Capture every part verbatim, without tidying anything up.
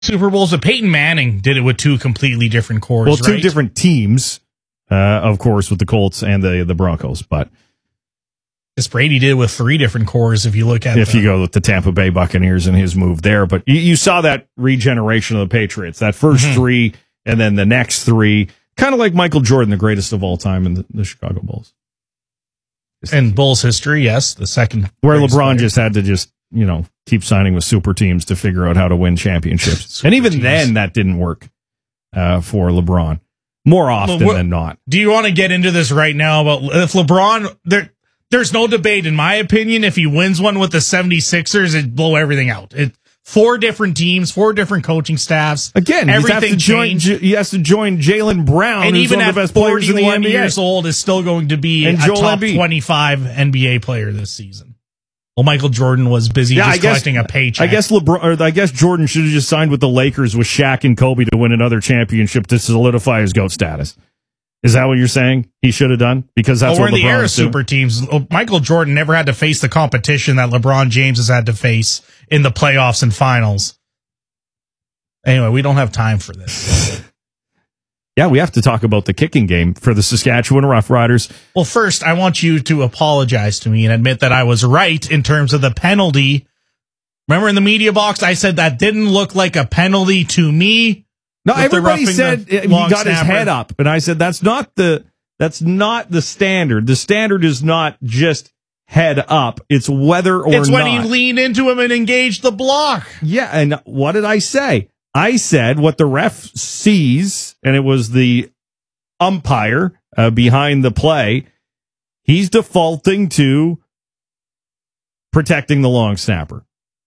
Super Bowls, but Peyton Manning did it with two completely different cores. Well, two right? different teams, uh, of course, with the Colts and the the Broncos. But this Brady did it with three different cores. If you look at if the, you go with the Tampa Bay Buccaneers and his move there, but you, you saw that regeneration of the Patriots. That first mm-hmm. three, and then the next three, kind of like Michael Jordan, the greatest of all time in the, the Chicago Bulls. In Bulls history, yes, the second where LeBron player. just had to just. you know, keep signing with super teams to figure out how to win championships. And even teams. then, that didn't work uh, for LeBron more often well, what, than not. Do you want to get into this right now about if LeBron, there, there's no debate, in my opinion, if he wins one with the seventy-sixers, it'd blow everything out. It, four different teams, four different coaching staffs. Again, everything changed. He has to join Jaylen Brown, and who's even one at of the best players in the N B A. years old, is still going to be and a Joel top Embiid. twenty-five N B A player this season. Well, Michael Jordan was busy yeah, just I guess, collecting a paycheck. I guess LeBron, or I guess Jordan should have just signed with the Lakers with Shaq and Kobe to win another championship to solidify his GOAT status. Is that what you're saying he should have done? Because that's well, what we're in the era of super teams. Michael Jordan never had to face the competition that LeBron James has had to face in the playoffs and finals. Anyway, we don't have time for this. Yeah, we have to talk about the kicking game for the Saskatchewan Roughriders. Well, first, I want you to apologize to me and admit that I was right in terms of the penalty. Remember in the media box, I said that didn't look like a penalty to me. No, everybody said he got snapper. his head up, and I said that's not the that's not the standard. The standard is not just head up; it's whether or it's not. It's when he leaned into him and engaged the block. Yeah, and what did I say? I said what the ref sees, and it was the umpire uh, behind the play. He's defaulting to protecting the long snapper.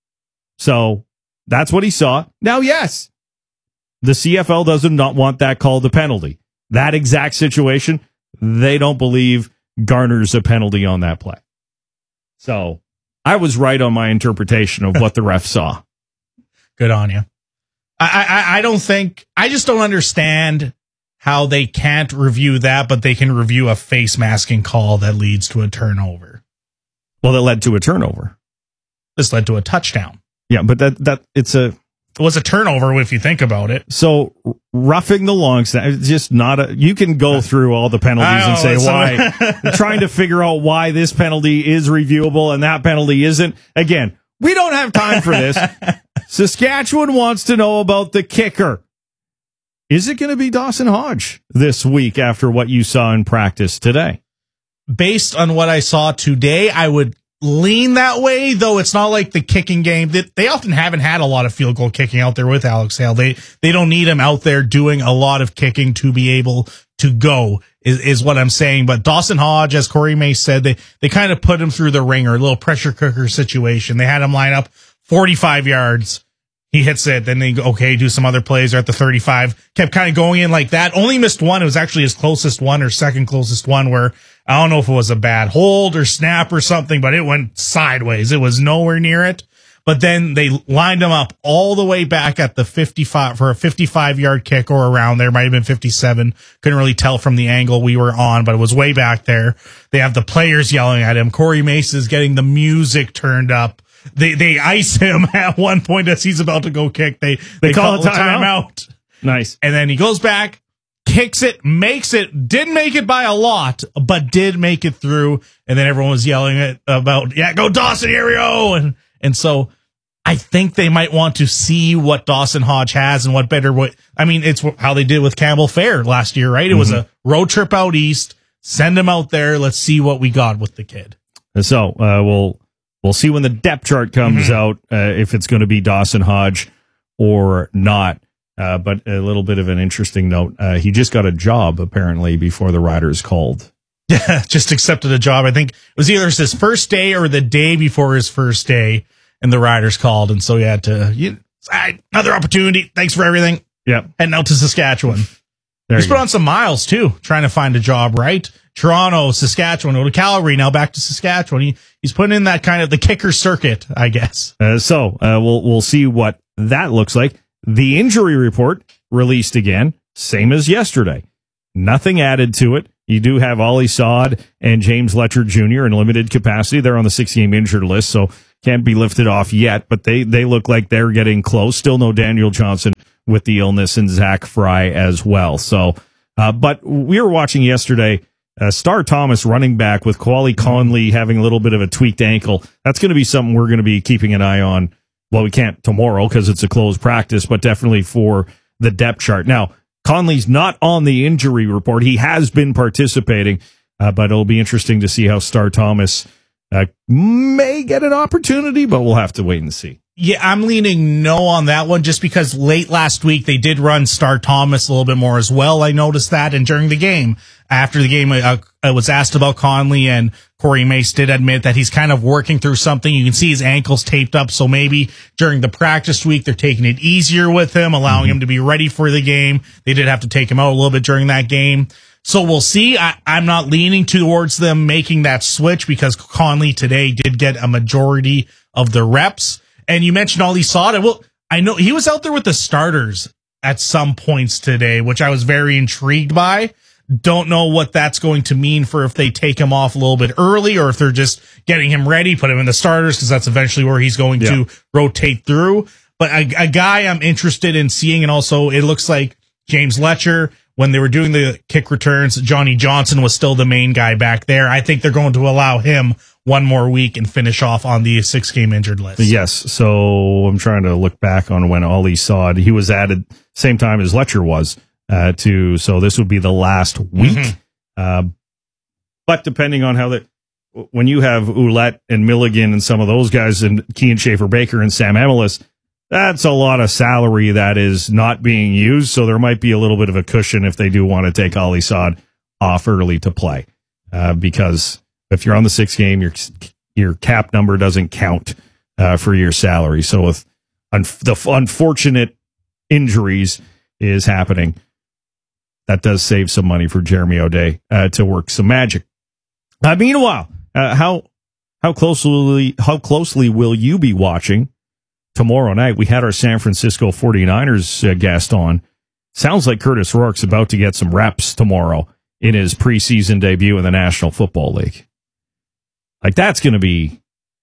So that's what he saw. Now, yes, the C F L does not want that called a penalty. That exact situation, they don't believe garners a penalty on that play. So I was right on my interpretation of what the ref saw. Good on you. I, I, I don't think, I just don't understand how they can't review that, but they can review a face masking call that leads to a turnover. Well, that led to a turnover. This led to a touchdown. Yeah, but that, that it's a, it was a turnover if you think about it. So roughing the long snap, it's just not a, you can go through all the penalties and say why, trying to figure out why this penalty is reviewable and that penalty isn't. Again, we don't have time for this. Saskatchewan wants to know about the kicker. Is it going to be Dawson Hodge this week after what you saw in practice today? Based on what I saw today, I would lean that way, though it's not like the kicking game. They, they often haven't had a lot of field goal kicking out there with Alex Hale. They, they don't need him out there doing a lot of kicking to be able to go, is, is what I'm saying. But Dawson Hodge, as Corey May said, they, they kind of put him through the ringer, a little pressure cooker situation. They had him line up forty-five yards. He hits it, then they go, okay, do some other plays. They're at the thirty-five. Kept kind of going in like that. Only missed one. It was actually his closest one or second closest one where I don't know if it was a bad hold or snap or something, but it went sideways. It was nowhere near it. But then they lined him up all the way back at the fifty-five for a fifty-five yard kick or around there. Might have been fifty-seven. Couldn't really tell from the angle we were on, but it was way back there. They have the players yelling at him. Corey Mace is getting the music turned up. They they ice him at one point as he's about to go kick. They they, they call, call a timeout. timeout. Nice. And then he goes back, kicks it, makes it, didn't make it by a lot, but did make it through. And then everyone was yelling it about, yeah, go Dawson, here we go. And and so I think they might want to see what Dawson Hodge has and what better what I mean, it's how they did with Campbell Fair last year, right? It mm-hmm. was a road trip out east. Send him out there. Let's see what we got with the kid. So uh, we'll We'll see when the depth chart comes mm-hmm. out uh, if it's going to be Dawson Hodge or not. Uh, but a little bit of an interesting note. Uh, he just got a job, apparently, before the Riders called. Yeah, just accepted a job. I think it was either his first day or the day before his first day, and the Riders called. And so he had to, you, another opportunity. Thanks for everything. Yeah. Heading out to Saskatchewan. There He's put go. on some miles, too, trying to find a job, right? Toronto, Saskatchewan, go to Calgary, now back to Saskatchewan. He, he's putting in that kind of the kicker circuit, I guess. Uh, so uh, we'll we'll see what that looks like. The injury report released again, same as yesterday. Nothing added to it. You do have Ollie Saad and James Letcher Junior in limited capacity. They're on the six-game injured list, so can't be lifted off yet, but they, they look like they're getting close. Still no Daniel Johnson with the illness, and Zach Fry as well. So, uh, but we were watching yesterday, uh, Star Thomas running back with Quali Conley having a little bit of a tweaked ankle. That's going to be something we're going to be keeping an eye on. Well, we can't tomorrow because it's a closed practice, but definitely for the depth chart. Now, Conley's not on the injury report. He has been participating, uh, but it'll be interesting to see how Star Thomas uh, may get an opportunity, but we'll have to wait and see. Yeah, I'm leaning no on that one just because late last week they did run Star Thomas a little bit more as well. I noticed that, and during the game, after the game, uh, I was asked about Conley, and Corey Mace did admit that he's kind of working through something. You can see his ankles taped up, so maybe during the practice week they're taking it easier with him, allowing mm-hmm. him to be ready for the game. They did have to take him out a little bit during that game. So we'll see. I, I'm not leaning towards them making that switch because Conley today did get a majority of the reps. And you mentioned Ollie Saad. Well, I know he was out there with the starters at some points today, which I was very intrigued by. Don't know what that's going to mean for if they take him off a little bit early or if they're just getting him ready, put him in the starters, because that's eventually where he's going yeah. to rotate through. But a, a guy I'm interested in seeing, and also it looks like James Letcher, when they were doing the kick returns, Johnny Johnson was still the main guy back there. I think they're going to allow him one more week and finish off on the six-game injured list. Yes, so I'm trying to look back on when Ollie Saad, he was added same time as Letcher was, uh, to, so this would be the last week. Mm-hmm. Uh, but depending on how that, when you have Ouellette and Milligan and some of those guys, and Kean Schaefer-Baker and Sam Amelis, that's a lot of salary that is not being used, so there might be a little bit of a cushion if they do want to take Ollie Saad off early to play, uh, because if you're on the sixth game, your your cap number doesn't count uh, for your salary. So with un- the unfortunate injuries is happening, that does save some money for Jeremy O'Day uh, to work some magic. Uh, meanwhile, uh, how how closely how closely will you be watching tomorrow night? We had our San Francisco forty-niners uh, guest on. Sounds like Curtis Rourke's about to get some reps tomorrow in his preseason debut in the National Football League. Like, that's going to be,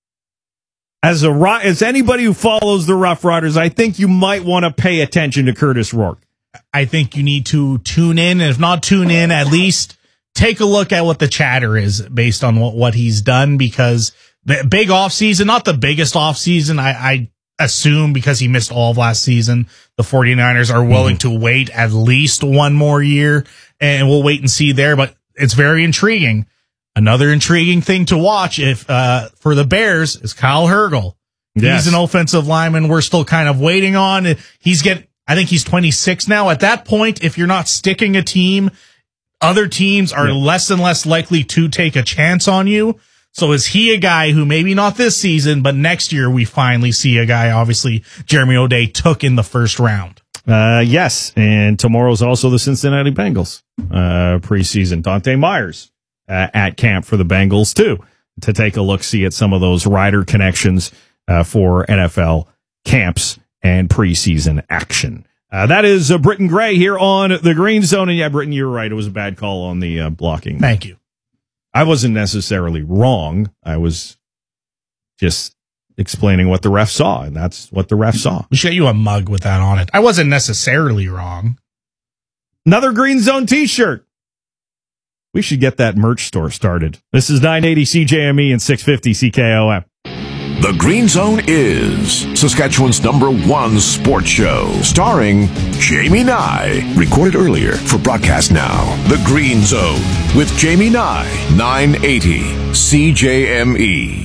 as a as anybody who follows the Rough Riders, I think you might want to pay attention to Curtis Rourke. I think you need to tune in, and if not tune in, at least take a look at what the chatter is based on what, what he's done, because the big offseason, not the biggest offseason, I, I assume because he missed all of last season, the forty-niners are willing mm-hmm. to wait at least one more year, and we'll wait and see there, but it's very intriguing. Another intriguing thing to watch if uh, for the Bears is Kyle Hergel. Yes. He's an offensive lineman we're still kind of waiting on. He's get, I think he's twenty-six now. At that point, if you're not sticking a team, other teams are yeah. less and less likely to take a chance on you. So is he a guy who maybe not this season, but next year we finally see a guy, obviously, Jeremy O'Day took in the first round? Uh, yes, and tomorrow's also the Cincinnati Bengals uh, preseason. Dante Myers Uh, at camp for the Bengals, too, to take a look-see at some of those rider connections uh, for N F L camps and preseason action. Uh, that is uh, Britton Gray here on the Green Zone. And yeah, Britton, you're right. It was a bad call on the uh, blocking. Thank you. I wasn't necessarily wrong. I was just explaining what the ref saw, and that's what the ref saw. We should get you a mug with that on it. I wasn't necessarily wrong. Another Green Zone t-shirt. We should get that merch store started. This is nine eighty C J M E and six fifty C K O M. The Green Zone is Saskatchewan's number one sports show, starring Jamie Nye. Recorded earlier for broadcast now. The Green Zone with Jamie Nye, nine eighty C J M E.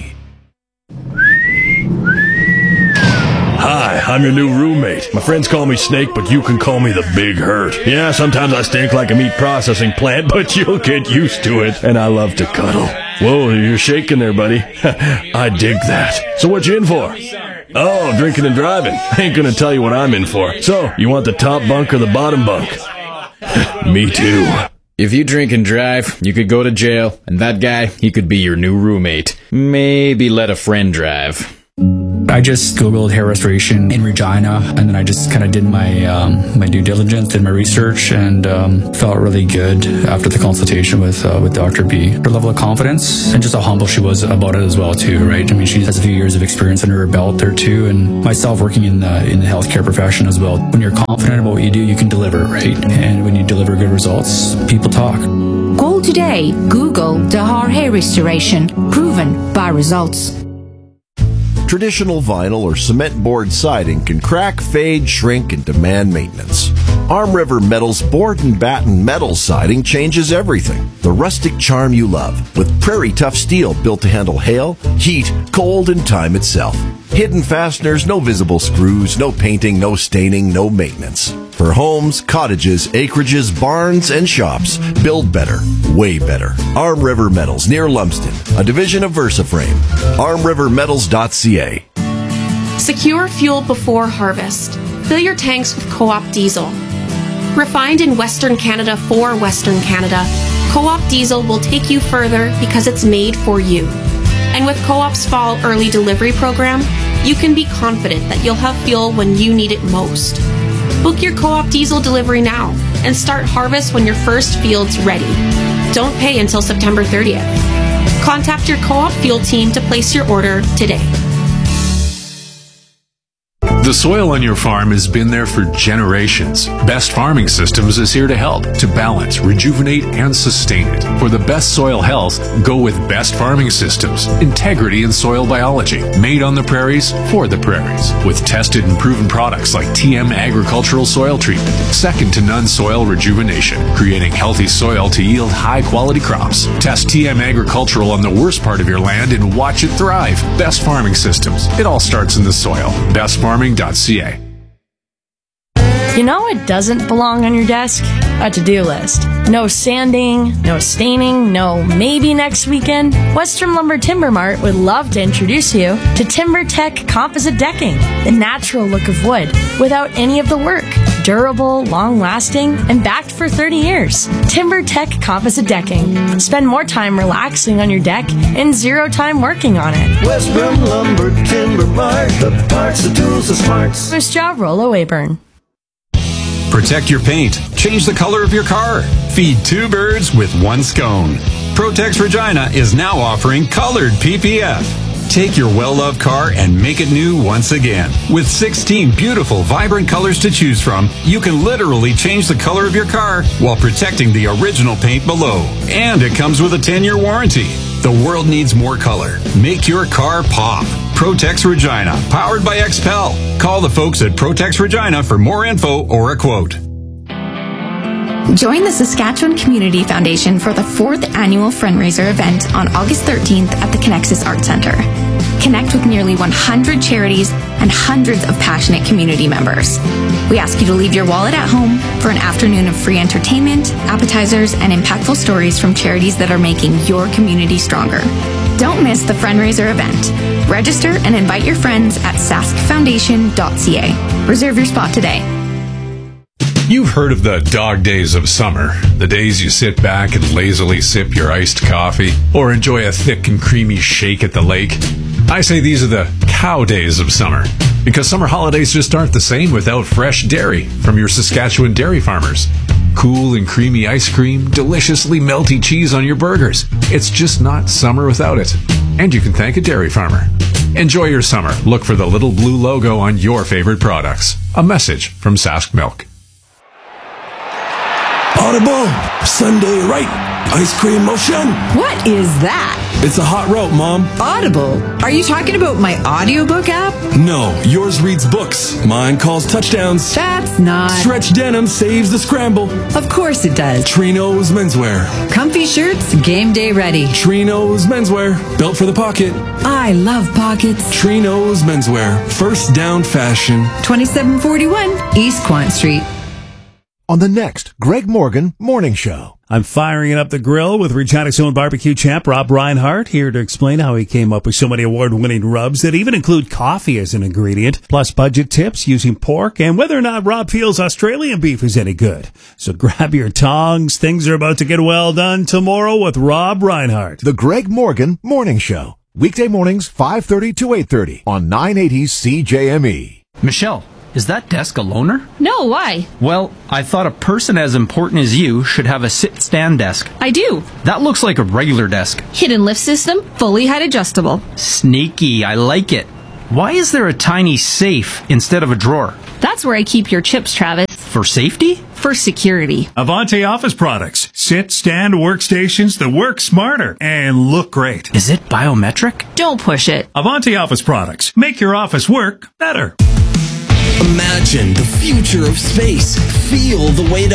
Hi, I'm your new roommate. My friends call me Snake, but you can call me the Big Hurt. Yeah, sometimes I stink like a meat processing plant, but you'll get used to it. And I love to cuddle. Whoa, you're shaking there, buddy. I dig that. So what you in for? Oh, drinking and driving. I ain't gonna tell you what I'm in for. So, you want the top bunk or the bottom bunk? Me too. If you drink and drive, you could go to jail, and that guy, he could be your new roommate. Maybe let a friend drive. I just Googled hair restoration in Regina, and then I just kind of did my um, my due diligence, did my research, and um, felt really good after the consultation with uh, with Doctor B. Her level of confidence and just how humble she was about it as well too, right? I mean, she has a few years of experience under her belt there too, and myself working in the in the healthcare profession as well. When you're confident about what you do, you can deliver, right? And when you deliver good results, people talk. Call today. Google Dahar Hair Restoration. Proven by results. Traditional vinyl or cement board siding can crack, fade, shrink, and demand maintenance. Arm River Metal's board and batten metal siding changes everything. The rustic charm you love, with prairie tough steel built to handle hail, heat, cold, and time itself. Hidden fasteners, no visible screws, no painting, no staining, no maintenance. For homes, cottages, acreages, barns, and shops, build better, way better. Arm River Metals, near Lumsden, a division of VersaFrame. arm river metals dot c a. Secure fuel before harvest. Fill your tanks with Co-op diesel. Refined in Western Canada for Western Canada, Co-op diesel will take you further because it's made for you. And with Co-op's fall early delivery program, you can be confident that you'll have fuel when you need it most. Book your Co-op diesel delivery now and start harvest when your first field's ready. Don't pay until September thirtieth. Contact your Co-op fuel team to place your order today. The soil on your farm has been there for generations. Best Farming Systems is here to help, to balance, rejuvenate, and sustain it. For the best soil health, go with Best Farming Systems. Integrity in soil biology. Made on the prairies, for the prairies. With tested and proven products like T M Agricultural Soil Treatment. Second to none soil rejuvenation. Creating healthy soil to yield high-quality crops. Test T M Agricultural on the worst part of your land and watch it thrive. Best Farming Systems. It all starts in the soil. Best Farming dot c a. You know what doesn't belong on your desk? A to-do list. No sanding, no staining, no maybe next weekend. Western Lumber Timber Mart would love to introduce you to TimberTech Composite Decking, the natural look of wood without any of the work. Durable, long-lasting, and backed for thirty years. TimberTech Composite Decking. Spend more time relaxing on your deck and zero time working on it. Western Lumber Timber Mart, the parts, the tools, the smarts. First job, Rollo Wayburn. Protect your paint. Change the color of your car. Feed two birds with one scone. Protex Regina is now offering colored P P F. Take your well-loved car and make it new once again. With sixteen beautiful, vibrant colors to choose from, you can literally change the color of your car while protecting the original paint below. And it comes with a ten-year warranty. The world needs more color. Make your car pop. Protex Regina, powered by X P E L. Call the folks at Protex Regina for more info or a quote. Join the Saskatchewan Community Foundation for the fourth annual fundraiser event on August thirteenth at the Connexus Arts Centre. Connect with nearly one hundred charities and hundreds of passionate community members. We ask you to leave your wallet at home for an afternoon of free entertainment, appetizers, and impactful stories from charities that are making your community stronger. Don't miss the fundraiser event. Register and invite your friends at sask foundation dot c a. Reserve your spot today. You've heard of the dog days of summer, the days you sit back and lazily sip your iced coffee or enjoy a thick and creamy shake at the lake. I say these are the cow days of summer, because summer holidays just aren't the same without fresh dairy from your Saskatchewan dairy farmers. Cool and creamy ice cream, deliciously melty cheese on your burgers. It's just not summer without it. And you can thank a dairy farmer. Enjoy your summer. Look for the little blue logo on your favorite products. A message from Sask Milk. Audible, Sunday right, ice cream motion. What is that? It's a hot route, Mom. Audible? Are you talking about my audiobook app? No, yours reads books. Mine calls touchdowns. That's not. Stretch denim saves the scramble. Of course it does. Trino's menswear. Comfy shirts, game day ready. Trino's menswear, built for the pocket. I love pockets. Trino's menswear, first down fashion. twenty-seven forty-one East Quant Street. On the next Greg Morgan Morning Show. I'm firing it up the grill with Regina's own barbecue champ, Rob Reinhardt, here to explain how he came up with so many award-winning rubs that even include coffee as an ingredient, plus budget tips using pork, and whether or not Rob feels Australian beef is any good. So grab your tongs. Things are about to get well done tomorrow with Rob Reinhardt. The Greg Morgan Morning Show. Weekday mornings, five thirty to eight thirty on nine eighty C J M E. Michelle, is that desk a loaner? No, why? Well, I thought a person as important as you should have a sit-stand desk. I do. That looks like a regular desk. Hidden lift system, fully height adjustable. Sneaky, I like it. Why is there a tiny safe instead of a drawer? That's where I keep your chips, Travis. For safety? For security. Avante Office Products. Sit, stand workstations that work smarter and look great. Is it biometric? Don't push it. Avante Office Products. Make your office work better. Imagine the future of space. Feel the weight